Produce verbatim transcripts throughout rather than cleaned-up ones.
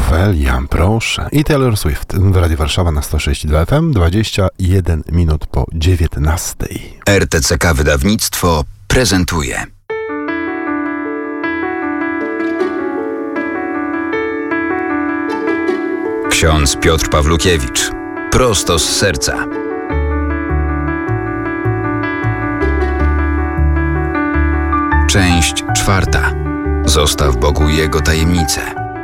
Ofelia, proszę. I Taylor Swift w Radiu Warszawa na sto sześć i dwa F M, dwadzieścia jeden minut po dziewiętnastej. R T C K Wydawnictwo prezentuje. Ksiądz Piotr Pawlukiewicz. Prosto z serca. Część czwarta. Zostaw Bogu Jego tajemnicę.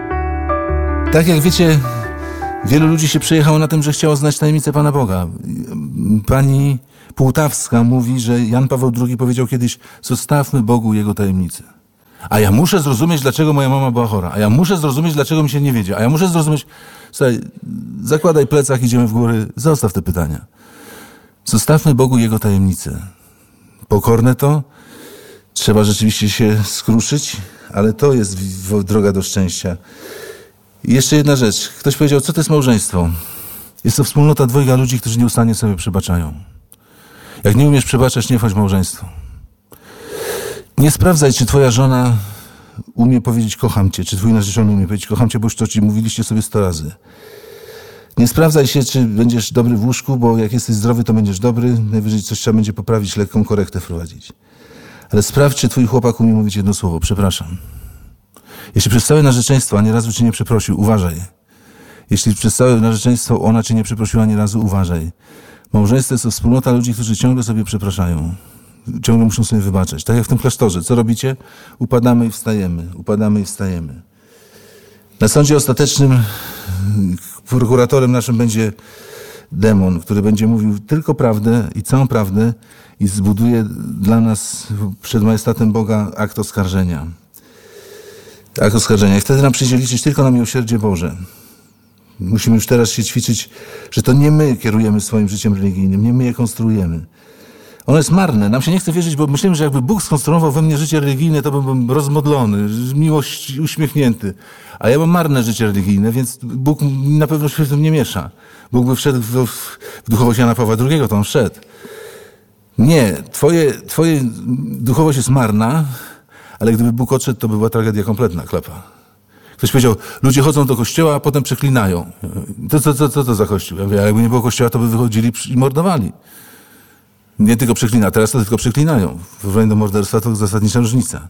Tak jak wiecie, wielu ludzi się przejechało na tym, że chciało znać tajemnicę Pana Boga. Pani Półtawska mówi, że Jan Paweł drugi powiedział kiedyś: zostawmy Bogu Jego tajemnicę. A ja muszę zrozumieć, dlaczego moja mama była chora. A ja muszę zrozumieć, dlaczego mi się nie wiedzie. A ja muszę zrozumieć... Słuchaj, zakładaj plecak, idziemy w góry. Zostaw te pytania. Zostawmy Bogu Jego tajemnicę. Pokorne to. Trzeba rzeczywiście się skruszyć, ale to jest droga do szczęścia. I jeszcze jedna rzecz. Ktoś powiedział, co to jest małżeństwo? Jest to wspólnota dwojga ludzi, którzy nieustannie sobie przebaczają. Jak nie umiesz przebaczać, nie wchodź w małżeństwo. Nie sprawdzaj, czy twoja żona umie powiedzieć kocham cię, czy twój narzeczony umie powiedzieć kocham cię, bo już to ci mówiliście sobie sto razy. Nie sprawdzaj się, czy będziesz dobry w łóżku, bo jak jesteś zdrowy, to będziesz dobry. Najwyżej coś trzeba będzie poprawić, lekką korektę wprowadzić. Ale sprawdź, czy twój chłopak umie mówić jedno słowo. Przepraszam. Jeśli przez całe narzeczeństwo ani razu cię nie przeprosił, uważaj. Jeśli przez całe narzeczeństwo ona cię nie przeprosiła ani razu, uważaj. Małżeństwo to wspólnota ludzi, którzy ciągle sobie przepraszają. Ciągle muszą sobie wybaczać. Tak jak w tym klasztorze. Co robicie? Upadamy i wstajemy. Upadamy i wstajemy. Na sądzie ostatecznym prokuratorem naszym będzie demon, który będzie mówił tylko prawdę i całą prawdę i zbuduje dla nas przed majestatem Boga akt oskarżenia. Akt oskarżenia. I wtedy nam przyjdzie liczyć tylko na miłosierdzie Boże. Musimy już teraz się ćwiczyć, że to nie my kierujemy swoim życiem religijnym, nie my je konstruujemy. Ono jest marne. Nam się nie chce wierzyć, bo myślimy, że jakby Bóg skonstruował we mnie życie religijne, to byłbym rozmodlony, miłość uśmiechnięty. A ja mam marne życie religijne, więc Bóg na pewno się w tym nie miesza. Bóg by wszedł w, w duchowość Jana Pawła drugiego, to on wszedł. Nie. Twoje, twoje duchowość jest marna, ale gdyby Bóg odszedł, to by była tragedia kompletna, klapa. Ktoś powiedział, ludzie chodzą do kościoła, a potem przeklinają. To co to, to, to, to za kościół? Ja mówię, a jakby nie było kościoła, to by wychodzili i mordowali. Nie tylko przeklina, teraz to tylko przeklinają. W porównaniu do morderstwa to zasadnicza różnica.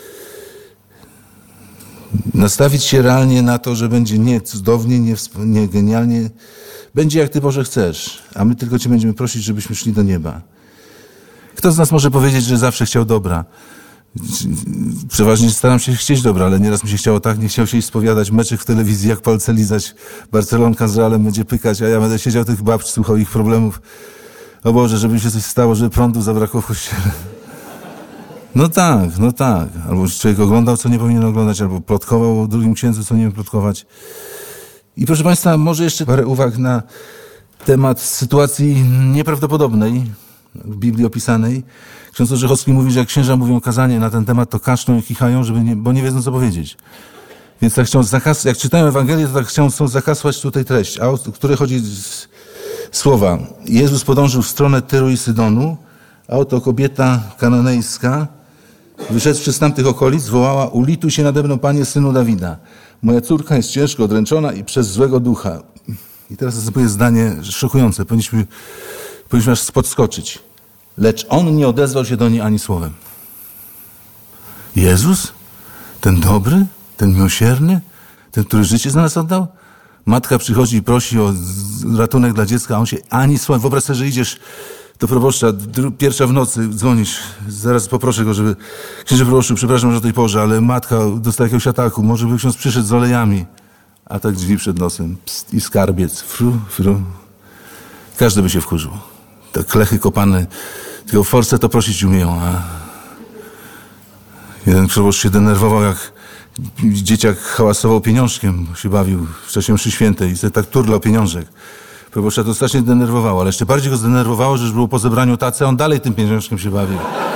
Nastawić się realnie na to, że będzie nie cudownie, nie, nie genialnie. Będzie jak Ty, Boże, chcesz, a my tylko Cię będziemy prosić, żebyśmy szli do nieba. Kto z nas może powiedzieć, że zawsze chciał dobra? Przeważnie staram się chcieć dobra, ale nieraz mi się chciało tak, nie chciał się iść spowiadać, meczek w telewizji, jak palce lizać, Barcelonka z Realem będzie pykać, a ja będę siedział tych babci, słuchał ich problemów. O Boże, żeby mi się coś stało, żeby prądu zabrakło w kościele. No tak, no tak. Albo człowiek oglądał, co nie powinien oglądać, albo plotkował o drugim księdzu, co nie powinien plotkować. I proszę Państwa, może jeszcze parę uwag na temat sytuacji nieprawdopodobnej w Biblii opisanej. Ksiądz Orzechowski mówi, że jak księża mówią kazanie na ten temat, to kaszczą i kichają, żeby nie, bo nie wiedzą, co powiedzieć. Więc tak chcą zakas- jak czytają Ewangelię, to tak chcą, chcą zakasłać tutaj treść, a o której chodzi z, słowa. Jezus podążył w stronę Tyru i Sydonu, a oto kobieta kananejska, wyszedłszy z tamtych okolic, wołała: ulituj się nade mną, Panie, Synu Dawida. Moja córka jest ciężko odręczona i przez złego ducha. I teraz następuje zdanie szokujące. Powinniśmy, powinniśmy aż podskoczyć. Lecz on nie odezwał się do niej ani słowem. Jezus? Ten dobry? Ten miłosierny? Ten, który życie za nas oddał? Matka przychodzi i prosi o ratunek dla dziecka, a on się ani słowem. Wyobraź sobie, że idziesz do proboszcza, pierwsza w nocy, dzwonisz, zaraz poproszę go, żeby... Księże proboszczu, przepraszam, że o tej porze, ale matka dostała jakiegoś ataku, może by ksiądz przyszedł z olejami. A tak drzwi przed nosem, pst, i skarbiec, fru, fru. Każdy by się wkurzył. Te klechy kopane, tylko w Force to prosić umieją, a... Jeden proboszcz się denerwował, jak dzieciak hałasował pieniążkiem, się bawił w czasie mszy świętej i sobie tak turlał pieniążek. Proboszcza to strasznie denerwowało, ale jeszcze bardziej go zdenerwowało, że już było po zebraniu tacy, a on dalej tym pieniążkiem się bawił.